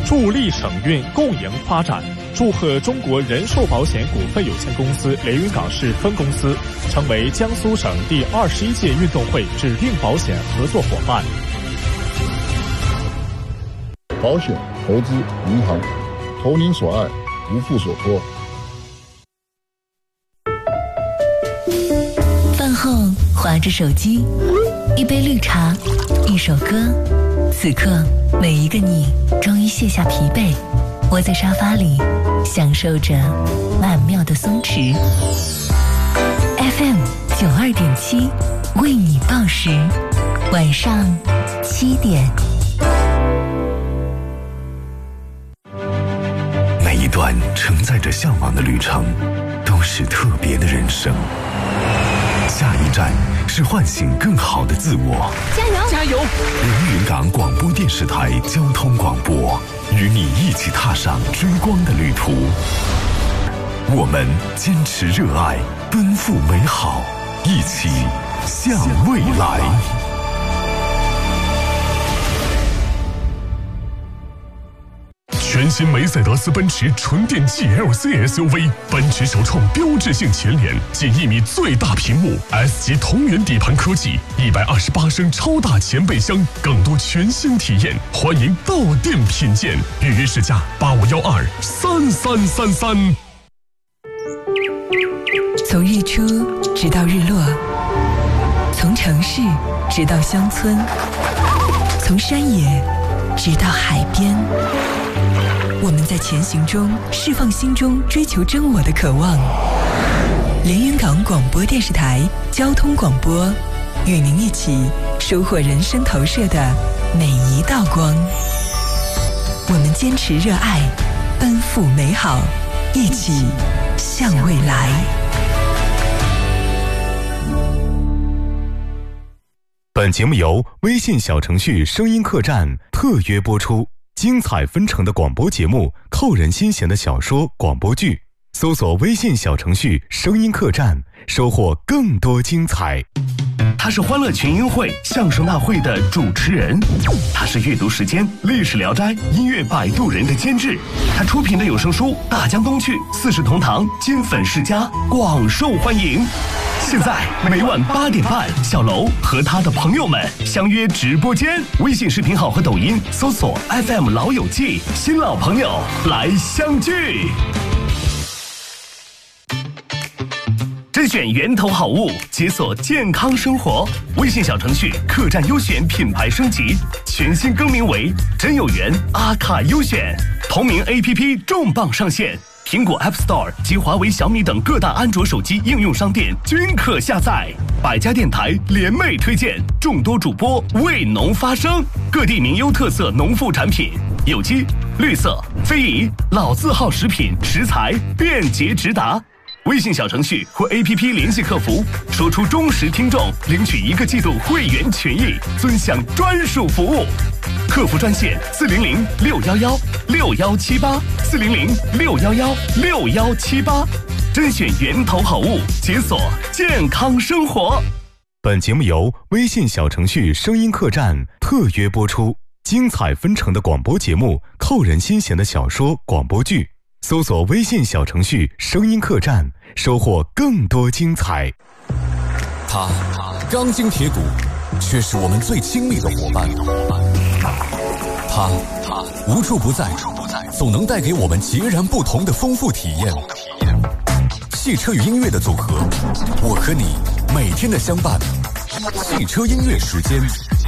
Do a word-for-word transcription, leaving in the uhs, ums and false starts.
助力省运共赢发展。祝贺中国人寿保险股份有限公司连云港市分公司成为江苏省第二十一届运动会指定保险合作伙伴。 保险、投资、银行，投您所爱，无负所托。 饭后划着手机，一杯绿茶，一首歌，此刻每一个你终于卸下疲惫，窝在沙发里享受着曼妙的松弛。 F M 九二点七为你报时，晚上七点。 每一段承载着向往的旅程都是特别的人生，下一站是唤醒更好的自我。 加油加油！ 连云港广播电视台交通广播，与你一起踏上追光的旅途。我们坚持热爱，奔赴美好，一起向未来。 全新梅赛德斯奔驰纯电 G L C S U V， 奔驰首创标志性前脸，近一米最大屏幕 ，S 级同源底盘科技，一百二十八升超大前备箱，更多全新体验，欢迎到店品鉴，预约试驾八五幺二三三三三。 从日出直到日落，从城市直到乡村，从山野直到海边。我们在前行中释放心中追求真我的渴望。连云港广播电视台交通广播，与您一起收获人生投射的每一道光。我们坚持热爱，奔赴美好，一起向未来。 本节目由微信小程序声音客栈特约播出。精彩纷呈的广播节目，扣人心弦的小说、广播剧，搜索微信小程序声音客栈，收获更多精彩。 他是欢乐群英会相声大会的主持人，他是阅读时间历史聊斋音乐摆渡人的监制，他出品的有声书《大江东去》《四世同堂》金粉世家广受欢迎。现在每晚八点半，小楼和他的朋友们相约直播间，微信视频号和抖音搜索 F M 老友记，新老朋友来相聚。甄选源头好物，解锁健康生活。微信小程序客栈优选品牌升级，全新更名为真有缘阿卡优选，同名 A P P 重磅上线。苹果 App Store 及华为、小米等各大安卓手机应用商店均可下载。百家电台联袂推荐，众多主播为农发声，各地名优特色农副产品，有机、绿色、非遗、老字号食品食材便捷直达。微信小程序或 A P P 联系客服，说出忠实听众，领取一个季度会员权益，尊享专属服务。客服专线四零零六幺幺六幺七八四零零六幺幺六幺七八，甄选源头好物，解锁健康生活。 本节目由微信小程序声音客栈特约播出。精彩纷呈的广播节目，扣人心弦的小说、广播剧，搜索微信小程序声音客栈，收获更多精彩。 他钢筋铁骨，却是我们最亲密的伙伴。他无处不在，总能带给我们截然不同的丰富体验。汽车与音乐的组合，我和你每天的相伴。汽车音乐时间。